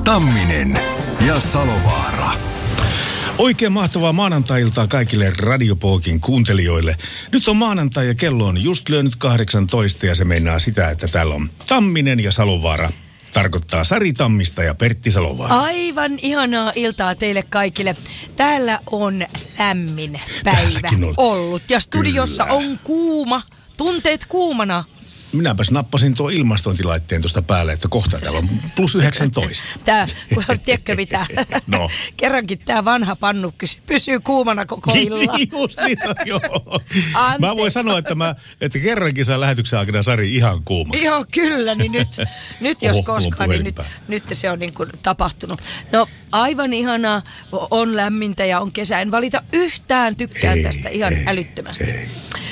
Tamminen ja Salovaara. Oikein mahtavaa maanantai-iltaa kaikille Radiopokin kuuntelijoille. Nyt on maanantai ja kello on just lyönyt 18 ja se meinaa sitä, että täällä on Tamminen ja Salovaara. Tarkoittaa Sari Tammista ja Pertti Salovaara. Aivan ihanaa iltaa teille kaikille. Täällä on lämmin päivä ollut ja studiossa on kuuma. Tunteet kuumana. Minäpäs nappasin tuo ilmastointilaitteen tuosta päälle, että kohta täällä on plus 19. Tiedätkö mitä? No. Kerrankin tämä vanha pannu pysyy kuumana koko illan. Just niin, joo. Mä voin sanoa, että kerrankin saa lähetyksen aikana Sari ihan kuuma. Joo, kyllä, niin nyt jos koskaan, niin nyt se on niin kuin tapahtunut. No aivan ihanaa, on lämmintä ja on kesä. En valita yhtään, tykkään tästä ihan älyttömästi. Ei.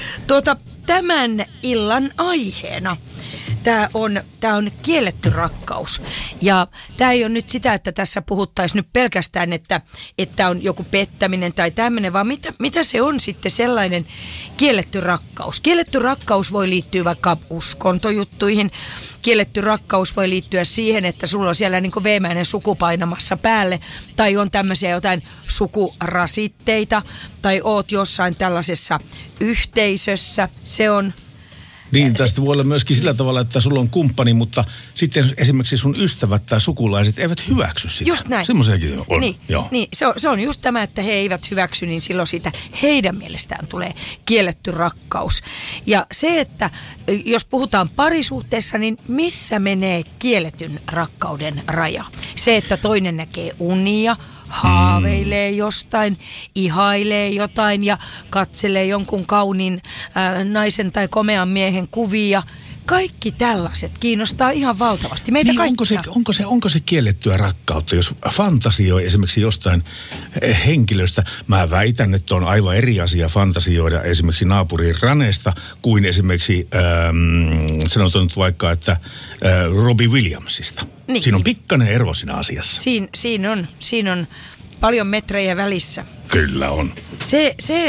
Tämän illan aiheena tämä on kielletty rakkaus. Ja tämä ei ole nyt sitä, että tässä puhuttaisiin nyt pelkästään, että on joku pettäminen tai tämmöinen, vaan mitä se on sitten sellainen kielletty rakkaus. Kielletty rakkaus voi liittyä vaikka uskontojuttuihin. Kielletty rakkaus voi liittyä siihen, että sulla on siellä niin kuin veemäinen suku painamassa päälle, tai on tämmöisiä jotain sukurasitteita, tai oot jossain tällaisessa yhteisössä. Se on... Niin, tästä voi olla myöskin sillä tavalla, että sulla on kumppani, mutta sitten esimerkiksi sun ystävät tai sukulaiset eivät hyväksy sitä. Just näin. Semmoisiakin on. Niin, se on just tämä, että he eivät hyväksy, niin silloin siitä heidän mielestään tulee kielletty rakkaus. Ja se, että jos puhutaan parisuhteessa, niin missä menee kielletyn rakkauden raja? Se, että toinen näkee unia, haaveilee jostain, ihailee jotain ja katselee jonkun kauniin naisen tai komean miehen kuvia. Kaikki tällaiset kiinnostaa ihan valtavasti. Meitä niin, onko se kiellettyä rakkautta, jos fantasioi esimerkiksi jostain henkilöstä? Mä väitän, että on aivan eri asia fantasioida esimerkiksi naapurin Ranesta kuin esimerkiksi, sanotaan nyt vaikka, että Robbie Williamsista. Niin. Siinä on pikkainen ero siinä asiassa. Siinä on paljon metrejä välissä. Kyllä on. Se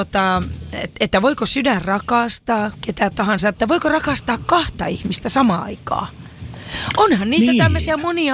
että voiko sydän rakastaa ketä tahansa, että voiko rakastaa kahta ihmistä samaan aikaan. Onhan niitä tämmöisiä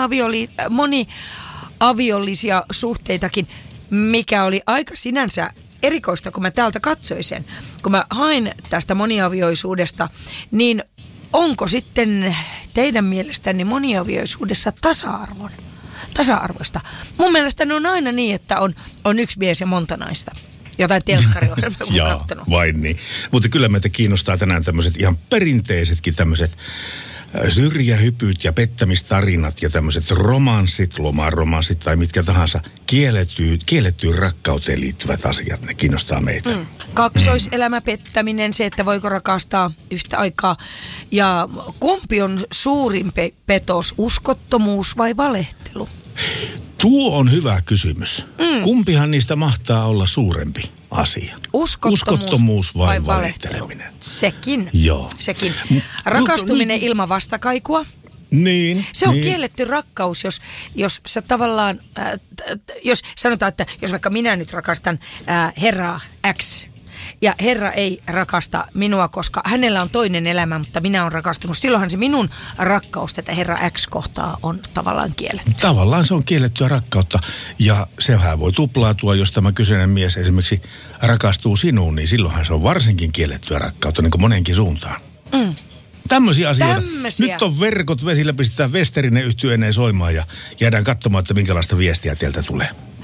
moniaviollisia suhteitakin, mikä oli aika sinänsä erikoista, kun mä täältä katsoin sen. Kun mä hain tästä moniavioisuudesta, niin onko sitten teidän mielestänne moniavioisuudessa tasa-arvoista? Mun mielestä ne on aina niin, että on yksi mies ja monta naista. Jotain telkkariohjelmia olen katsonut. Vain niin. Mutta kyllä meitä kiinnostaa tänään tämmöiset ihan perinteisetkin tämmöiset syrjähypyt ja pettämistarinat ja tämmöiset romanssit, lomaromanssit tai mitkä tahansa kiellettyyn rakkauteen liittyvät asiat, ne kiinnostaa meitä. Kaksoiselämä, pettäminen, se, että voiko rakastaa yhtä aikaa. Ja kumpi on suurin petos, uskottomuus vai valehtelu? Tuo on hyvä kysymys. Kumpihan niistä mahtaa olla suurempi asia? Uskottomuus vai valehteleminen? Sekin. Joo. Sekin. Rakastuminen ilman vastakaikua. Niin. Se on kielletty rakkaus, jos sä tavallaan, jos sanotaan, että jos vaikka minä nyt rakastan herraa X, ja herra ei rakasta minua, koska hänellä on toinen elämä, mutta minä olen rakastunut. Silloinhan se minun rakkaus tätä herra X kohtaa on tavallaan kielletty. Tavallaan se on kiellettyä rakkautta ja sehän voi tuplaatua, jos tämä kyseinen mies esimerkiksi rakastuu sinuun, niin silloinhan se on varsinkin kiellettyä rakkautta, niin kuin monenkin suuntaan. Tämmöisiä asioita. Nyt on verkot vesillä, pistetään Westerinen yhtyeeneen soimaan ja jäädään katsomaan, että minkälaista viestiä teiltä tulee.